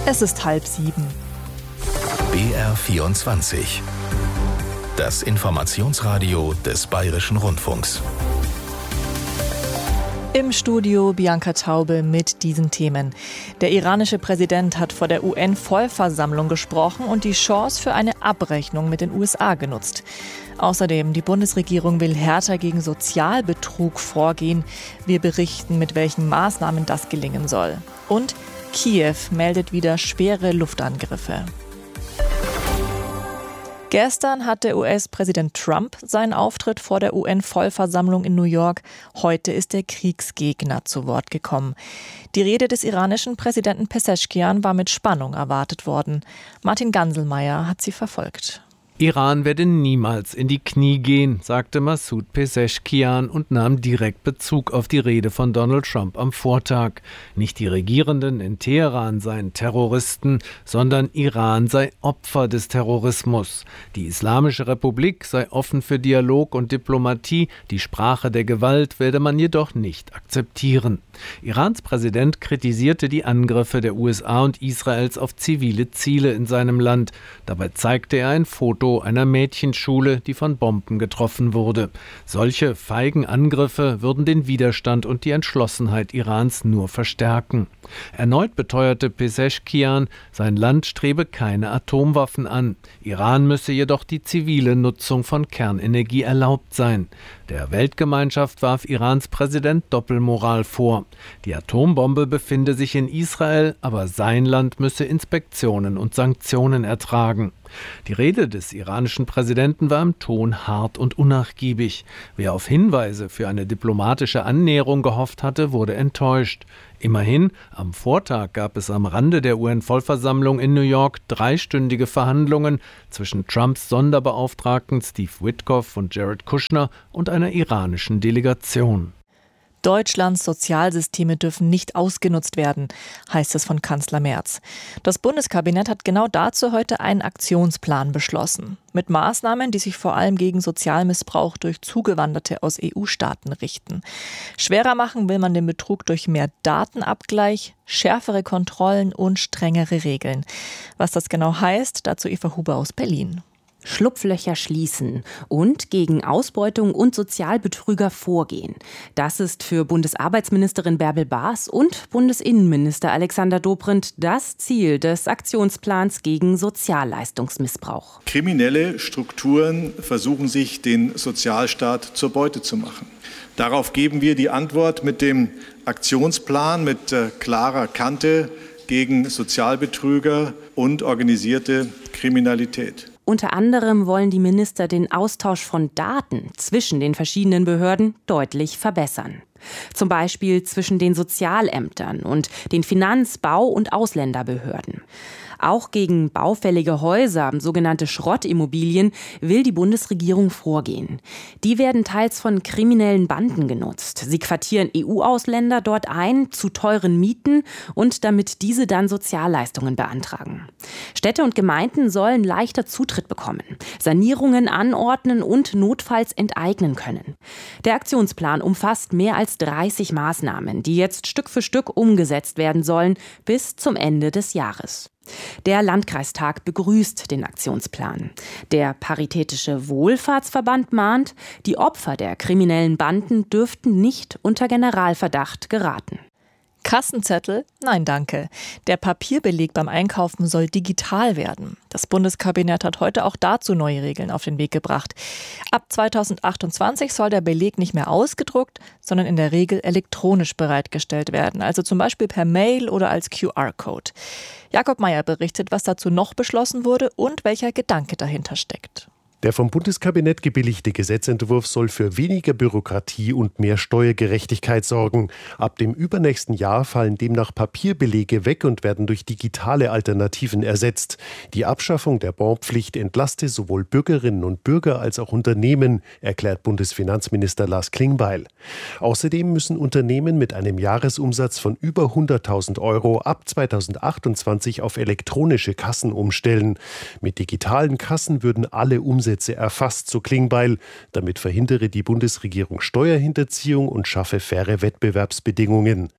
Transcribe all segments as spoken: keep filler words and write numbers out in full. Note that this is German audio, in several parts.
Es ist halb sieben. B R vierundzwanzig. Das Informationsradio des Bayerischen Rundfunks. Im Studio Bianca Taube mit diesen Themen. Der iranische Präsident hat vor der U N-Vollversammlung gesprochen und die Chance für eine Abrechnung mit den U S A genutzt. Außerdem, die Bundesregierung will härter gegen Sozialbetrug vorgehen. Wir berichten, mit welchen Maßnahmen das gelingen soll. Und Kiew meldet wieder schwere Luftangriffe. Gestern hatte U S-Präsident Trump seinen Auftritt vor der U N-Vollversammlung in New York. Heute ist der Kriegsgegner zu Wort gekommen. Die Rede des iranischen Präsidenten Peseschkian war mit Spannung erwartet worden. Martin Ganselmeier hat sie verfolgt. Iran werde niemals in die Knie gehen, sagte Masoud Peseschkian und nahm direkt Bezug auf die Rede von Donald Trump am Vortag. Nicht die Regierenden in Teheran seien Terroristen, sondern Iran sei Opfer des Terrorismus. Die Islamische Republik sei offen für Dialog und Diplomatie, die Sprache der Gewalt werde man jedoch nicht akzeptieren. Irans Präsident kritisierte die Angriffe der U S A und Israels auf zivile Ziele in seinem Land. Dabei zeigte er ein Foto einer Mädchenschule, die von Bomben getroffen wurde. Solche feigen Angriffe würden den Widerstand und die Entschlossenheit Irans nur verstärken. Erneut beteuerte Peseschkian, sein Land strebe keine Atomwaffen an. Iran müsse jedoch die zivile Nutzung von Kernenergie erlaubt sein. Der Weltgemeinschaft warf Irans Präsident Doppelmoral vor. Die Atombombe befinde sich in Israel, aber sein Land müsse Inspektionen und Sanktionen ertragen. Die Rede des iranischen Präsidenten war im Ton hart und unnachgiebig. Wer auf Hinweise für eine diplomatische Annäherung gehofft hatte, wurde enttäuscht. Immerhin, am Vortag gab es am Rande der U N-Vollversammlung in New York dreistündige Verhandlungen zwischen Trumps Sonderbeauftragten Steve Witkoff und Jared Kushner und einer iranischen Delegation. Deutschlands Sozialsysteme dürfen nicht ausgenutzt werden, heißt es von Kanzler Merz. Das Bundeskabinett hat genau dazu heute einen Aktionsplan beschlossen. Mit Maßnahmen, die sich vor allem gegen Sozialmissbrauch durch Zugewanderte aus E U-Staaten richten. Schwerer machen will man den Betrug durch mehr Datenabgleich, schärfere Kontrollen und strengere Regeln. Was das genau heißt, dazu Eva Huber aus Berlin. Schlupflöcher schließen und gegen Ausbeutung und Sozialbetrüger vorgehen. Das ist für Bundesarbeitsministerin Bärbel Baas und Bundesinnenminister Alexander Dobrindt das Ziel des Aktionsplans gegen Sozialleistungsmissbrauch. Kriminelle Strukturen versuchen sich, den Sozialstaat zur Beute zu machen. Darauf geben wir die Antwort mit dem Aktionsplan mit äh, klarer Kante gegen Sozialbetrüger und organisierte Kriminalität. Unter anderem wollen die Minister den Austausch von Daten zwischen den verschiedenen Behörden deutlich verbessern. Zum Beispiel zwischen den Sozialämtern und den Finanz-, Bau- und Ausländerbehörden. Auch gegen baufällige Häuser, sogenannte Schrottimmobilien, will die Bundesregierung vorgehen. Die werden teils von kriminellen Banden genutzt. Sie quartieren E U-Ausländer dort ein, zu teuren Mieten und damit diese dann Sozialleistungen beantragen. Städte und Gemeinden sollen leichter Zutritt bekommen, Sanierungen anordnen und notfalls enteignen können. Der Aktionsplan umfasst mehr als dreißig Maßnahmen, die jetzt Stück für Stück umgesetzt werden sollen bis zum Ende des Jahres. Der Landkreistag begrüßt den Aktionsplan. Der Paritätische Wohlfahrtsverband mahnt, die Opfer der kriminellen Banden dürften nicht unter Generalverdacht geraten. Kassenzettel? Nein, danke. Der Papierbeleg beim Einkaufen soll digital werden. Das Bundeskabinett hat heute auch dazu neue Regeln auf den Weg gebracht. Ab zweitausendachtundzwanzig soll der Beleg nicht mehr ausgedruckt, sondern in der Regel elektronisch bereitgestellt werden, also zum Beispiel per Mail oder als Q R-Code. Jakob Meyer berichtet, was dazu noch beschlossen wurde und welcher Gedanke dahinter steckt. Der vom Bundeskabinett gebilligte Gesetzentwurf soll für weniger Bürokratie und mehr Steuergerechtigkeit sorgen. Ab dem übernächsten Jahr fallen demnach Papierbelege weg und werden durch digitale Alternativen ersetzt. Die Abschaffung der Bonpflicht entlaste sowohl Bürgerinnen und Bürger als auch Unternehmen, erklärt Bundesfinanzminister Lars Klingbeil. Außerdem müssen Unternehmen mit einem Jahresumsatz von über hunderttausend Euro ab zweitausendachtundzwanzig auf elektronische Kassen umstellen. Mit digitalen Kassen würden alle Umsätze erfasst, so Klingbeil. Damit verhindere die Bundesregierung Steuerhinterziehung und schaffe faire Wettbewerbsbedingungen.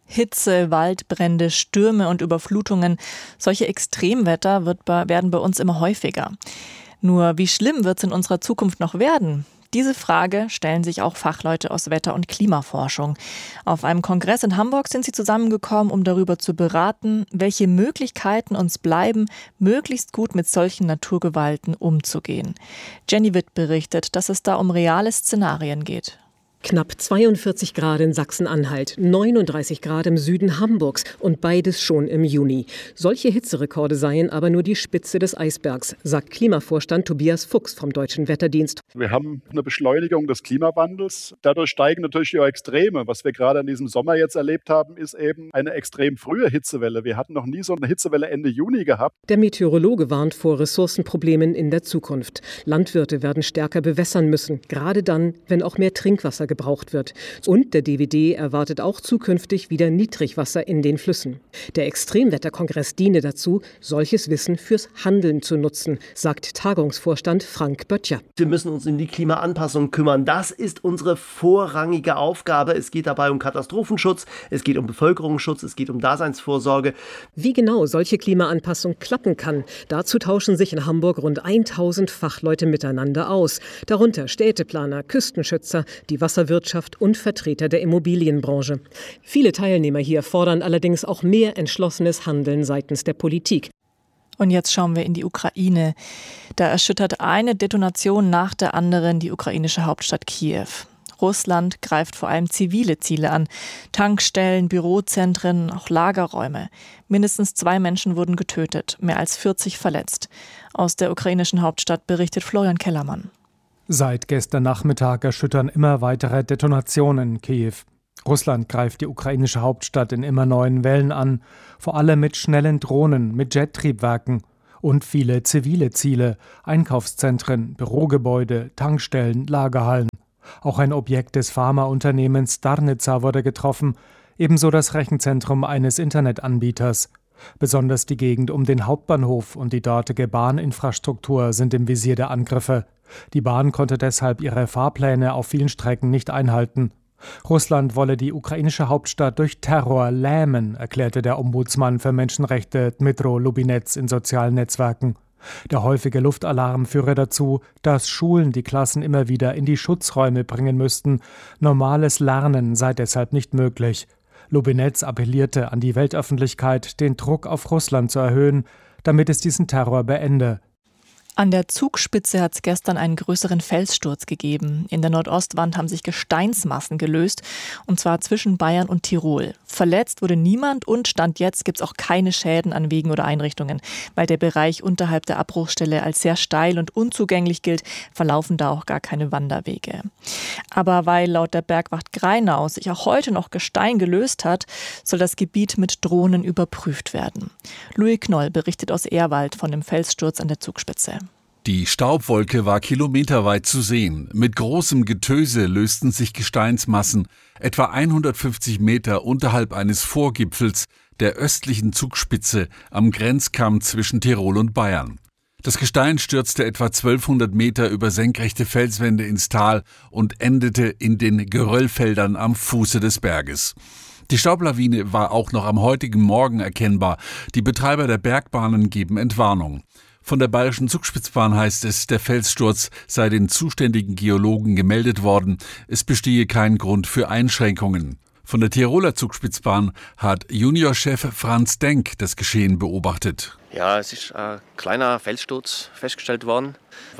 Hitze, Waldbrände, Stürme und Überflutungen. Solche Extremwetter wird bei, werden bei uns immer häufiger. Nur wie schlimm wird es in unserer Zukunft noch werden? Diese Frage stellen sich auch Fachleute aus Wetter- und Klimaforschung. Auf einem Kongress in Hamburg sind sie zusammengekommen, um darüber zu beraten, welche Möglichkeiten uns bleiben, möglichst gut mit solchen Naturgewalten umzugehen. Jenny Witt berichtet, dass es da um reale Szenarien geht. Knapp zweiundvierzig Grad in Sachsen-Anhalt, neununddreißig Grad im Süden Hamburgs und beides schon im Juni. Solche Hitzerekorde seien aber nur die Spitze des Eisbergs, sagt Klimavorstand Tobias Fuchs vom Deutschen Wetterdienst. Wir haben eine Beschleunigung des Klimawandels. Dadurch steigen natürlich die Extreme. Was wir gerade in diesem Sommer jetzt erlebt haben, ist eben eine extrem frühe Hitzewelle. Wir hatten noch nie so eine Hitzewelle Ende Juni gehabt. Der Meteorologe warnt vor Ressourcenproblemen in der Zukunft. Landwirte werden stärker bewässern müssen, gerade dann, wenn auch mehr Trinkwasser gebraucht wird. Und der D W D erwartet auch zukünftig wieder Niedrigwasser in den Flüssen. Der Extremwetterkongress diene dazu, solches Wissen fürs Handeln zu nutzen, sagt Tagungsvorstand Frank Böttcher. Wir müssen uns um die Klimaanpassung kümmern. Das ist unsere vorrangige Aufgabe. Es geht dabei um Katastrophenschutz, es geht um Bevölkerungsschutz, es geht um Daseinsvorsorge. Wie genau solche Klimaanpassung klappen kann, dazu tauschen sich in Hamburg rund tausend Fachleute miteinander aus. Darunter Städteplaner, Küstenschützer, die Wasser Wirtschaft und Vertreter der Immobilienbranche. Viele Teilnehmer hier fordern allerdings auch mehr entschlossenes Handeln seitens der Politik. Und jetzt schauen wir in die Ukraine. Da erschüttert eine Detonation nach der anderen die ukrainische Hauptstadt Kiew. Russland greift vor allem zivile Ziele an. Tankstellen, Bürozentren, auch Lagerräume. Mindestens zwei Menschen wurden getötet, mehr als vierzig verletzt. Aus der ukrainischen Hauptstadt berichtet Florian Kellermann. Seit gestern Nachmittag erschüttern immer weitere Detonationen in Kiew. Russland greift die ukrainische Hauptstadt in immer neuen Wellen an, vor allem mit schnellen Drohnen, mit Jettriebwerken und viele zivile Ziele, Einkaufszentren, Bürogebäude, Tankstellen, Lagerhallen. Auch ein Objekt des Pharmaunternehmens Darnica wurde getroffen, ebenso das Rechenzentrum eines Internetanbieters. Besonders die Gegend um den Hauptbahnhof und die dortige Bahninfrastruktur sind im Visier der Angriffe. Die Bahn konnte deshalb ihre Fahrpläne auf vielen Strecken nicht einhalten. Russland wolle die ukrainische Hauptstadt durch Terror lähmen, erklärte der Ombudsmann für Menschenrechte Dmytro Lubinets in sozialen Netzwerken. Der häufige Luftalarm führe dazu, dass Schulen die Klassen immer wieder in die Schutzräume bringen müssten. Normales Lernen sei deshalb nicht möglich. Lubinets appellierte an die Weltöffentlichkeit, den Druck auf Russland zu erhöhen, damit es diesen Terror beende. An der Zugspitze hat es gestern einen größeren Felssturz gegeben. In der Nordostwand haben sich Gesteinsmassen gelöst, und zwar zwischen Bayern und Tirol. Verletzt wurde niemand und Stand jetzt gibt es auch keine Schäden an Wegen oder Einrichtungen. Weil der Bereich unterhalb der Abbruchstelle als sehr steil und unzugänglich gilt, verlaufen da auch gar keine Wanderwege. Aber weil laut der Bergwacht Greinau sich auch heute noch Gestein gelöst hat, soll das Gebiet mit Drohnen überprüft werden. Louis Knoll berichtet aus Ehrwald von dem Felssturz an der Zugspitze. Die Staubwolke war kilometerweit zu sehen. Mit großem Getöse lösten sich Gesteinsmassen etwa hundertfünfzig Meter unterhalb eines Vorgipfels der östlichen Zugspitze am Grenzkamm zwischen Tirol und Bayern. Das Gestein stürzte etwa zwölfhundert Meter über senkrechte Felswände ins Tal und endete in den Geröllfeldern am Fuße des Berges. Die Staublawine war auch noch am heutigen Morgen erkennbar. Die Betreiber der Bergbahnen geben Entwarnung. Von der Bayerischen Zugspitzbahn heißt es, der Felssturz sei den zuständigen Geologen gemeldet worden. Es bestehe kein Grund für Einschränkungen. Von der Tiroler Zugspitzbahn hat Juniorchef Franz Denk das Geschehen beobachtet. Ja, es ist ein kleiner Felssturz festgestellt worden,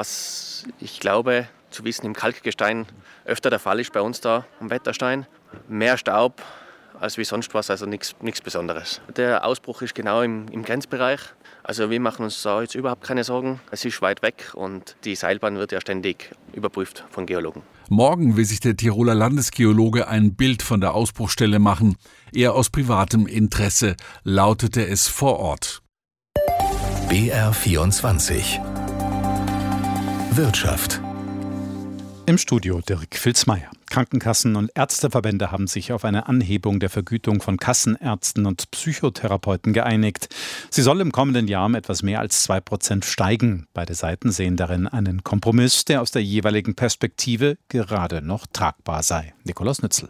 was ich glaube zu wissen im Kalkgestein öfter der Fall ist bei uns da am Wetterstein. Mehr Staub als wie sonst was, also nichts Besonderes. Der Ausbruch ist genau im, im Grenzbereich. Also wir machen uns da jetzt überhaupt keine Sorgen. Es ist weit weg und die Seilbahn wird ja ständig überprüft von Geologen. Morgen will sich der Tiroler Landesgeologe ein Bild von der Ausbruchstelle machen. Eher aus privatem Interesse, lautete es vor Ort. B R vierundzwanzig Wirtschaft. Im Studio Dirk Filzmeier. Krankenkassen und Ärzteverbände haben sich auf eine Anhebung der Vergütung von Kassenärzten und Psychotherapeuten geeinigt. Sie soll im kommenden Jahr um etwas mehr als zwei Prozent steigen. Beide Seiten sehen darin einen Kompromiss, der aus der jeweiligen Perspektive gerade noch tragbar sei. Nikolaus Nützel.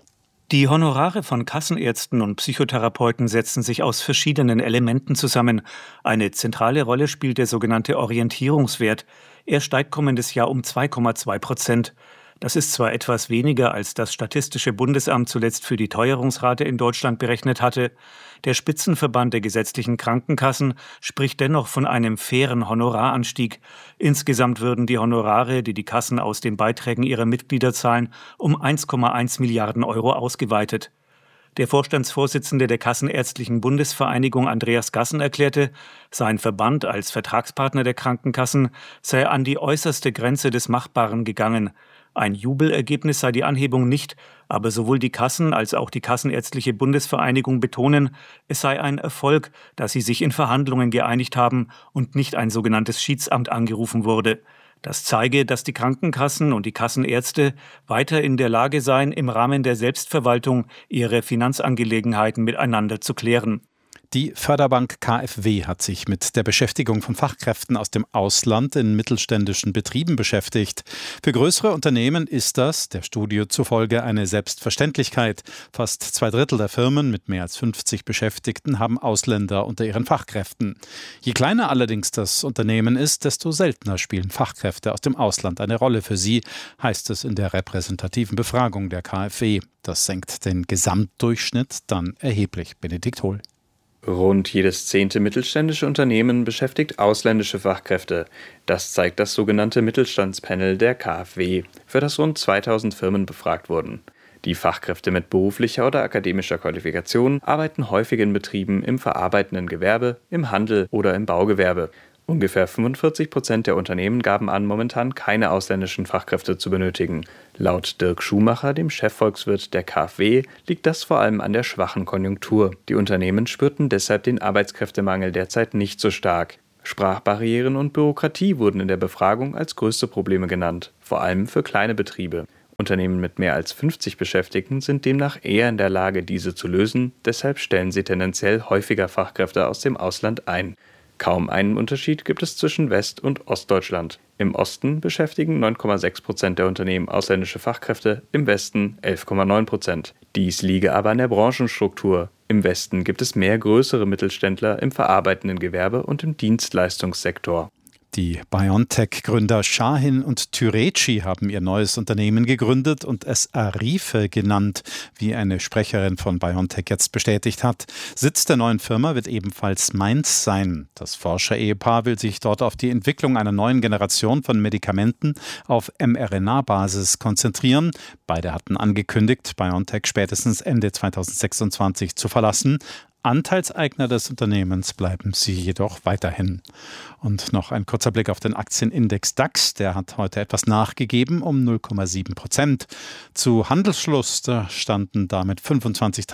Die Honorare von Kassenärzten und Psychotherapeuten setzen sich aus verschiedenen Elementen zusammen. Eine zentrale Rolle spielt der sogenannte Orientierungswert. Er steigt kommendes Jahr um zwei Komma zwei Prozent. Das ist zwar etwas weniger, als das Statistische Bundesamt zuletzt für die Teuerungsrate in Deutschland berechnet hatte. Der Spitzenverband der gesetzlichen Krankenkassen spricht dennoch von einem fairen Honoraranstieg. Insgesamt würden die Honorare, die die Kassen aus den Beiträgen ihrer Mitglieder zahlen, um eins Komma eins Milliarden Euro ausgeweitet. Der Vorstandsvorsitzende der Kassenärztlichen Bundesvereinigung, Andreas Gassen, erklärte, sein Verband als Vertragspartner der Krankenkassen sei an die äußerste Grenze des Machbaren gegangen. Ein Jubelergebnis sei die Anhebung nicht, aber sowohl die Kassen als auch die Kassenärztliche Bundesvereinigung betonen, es sei ein Erfolg, dass sie sich in Verhandlungen geeinigt haben und nicht ein sogenanntes Schiedsamt angerufen wurde. Das zeige, dass die Krankenkassen und die Kassenärzte weiter in der Lage seien, im Rahmen der Selbstverwaltung ihre Finanzangelegenheiten miteinander zu klären. Die Förderbank K f W hat sich mit der Beschäftigung von Fachkräften aus dem Ausland in mittelständischen Betrieben beschäftigt. Für größere Unternehmen ist das, der Studie zufolge, eine Selbstverständlichkeit. Fast zwei Drittel der Firmen mit mehr als fünfzig Beschäftigten haben Ausländer unter ihren Fachkräften. Je kleiner allerdings das Unternehmen ist, desto seltener spielen Fachkräfte aus dem Ausland eine Rolle für sie, heißt es in der repräsentativen Befragung der K f W. Das senkt den Gesamtdurchschnitt dann erheblich. Benedikt Hohl. Rund jedes zehnte mittelständische Unternehmen beschäftigt ausländische Fachkräfte. Das zeigt das sogenannte Mittelstandspanel der K f W, für das rund zweitausend Firmen befragt wurden. Die Fachkräfte mit beruflicher oder akademischer Qualifikation arbeiten häufig in Betrieben im verarbeitenden Gewerbe, im Handel oder im Baugewerbe. Ungefähr fünfundvierzig Prozent der Unternehmen gaben an, momentan keine ausländischen Fachkräfte zu benötigen. Laut Dirk Schumacher, dem Chefvolkswirt der K f W, liegt das vor allem an der schwachen Konjunktur. Die Unternehmen spürten deshalb den Arbeitskräftemangel derzeit nicht so stark. Sprachbarrieren und Bürokratie wurden in der Befragung als größte Probleme genannt, vor allem für kleine Betriebe. Unternehmen mit mehr als fünfzig Beschäftigten sind demnach eher in der Lage, diese zu lösen, deshalb stellen sie tendenziell häufiger Fachkräfte aus dem Ausland ein. Kaum einen Unterschied gibt es zwischen West- und Ostdeutschland. Im Osten beschäftigen neun Komma sechs Prozent der Unternehmen ausländische Fachkräfte, im Westen elf Komma neun Prozent. Dies liege aber an der Branchenstruktur. Im Westen gibt es mehr größere Mittelständler im verarbeitenden Gewerbe und im Dienstleistungssektor. Die BioNTech-Gründer Shahin und Türeci haben ihr neues Unternehmen gegründet und es Arife genannt, wie eine Sprecherin von BioNTech jetzt bestätigt hat. Sitz der neuen Firma wird ebenfalls Mainz sein. Das Forscher-Ehepaar will sich dort auf die Entwicklung einer neuen Generation von Medikamenten auf mRNA-Basis konzentrieren. Beide hatten angekündigt, BioNTech spätestens Ende zweitausendsechsundzwanzig zu verlassen. Anteilseigner des Unternehmens bleiben sie jedoch weiterhin. Und noch ein kurzer Blick auf den Aktienindex DAX. Der hat heute etwas nachgegeben um null Komma sieben Prozent. Zu Handelsschluss da standen damit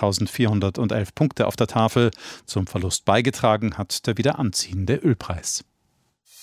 fünfundzwanzigtausendvierhundertelf Punkte auf der Tafel. Zum Verlust beigetragen hat der wieder anziehende Ölpreis.